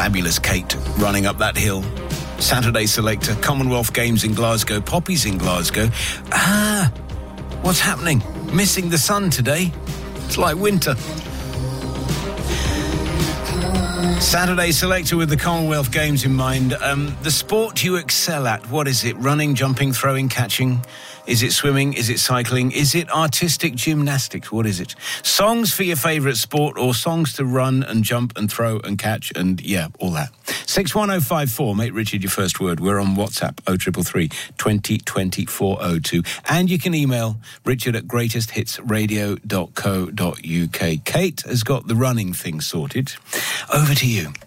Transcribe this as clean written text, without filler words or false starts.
Fabulous Kate running up that hill. Saturday Selector, Commonwealth Games in Glasgow, Poppies in Glasgow. What's happening? Missing the sun today. It's like winter. Saturday Selector with the Commonwealth Games in mind. The sport you excel at, what is it? Running, jumping, throwing, catching? Is it swimming? Is it cycling? Is it artistic gymnastics? What is it? Songs for your favourite sport, or songs to run and jump and throw and catch and, yeah, all that. 61054, make Richard your first word. We're on WhatsApp, 0333 2020 402. And you can email richard@greatesthitsradio.co.uk. Kate has got the running thing sorted. Over to you.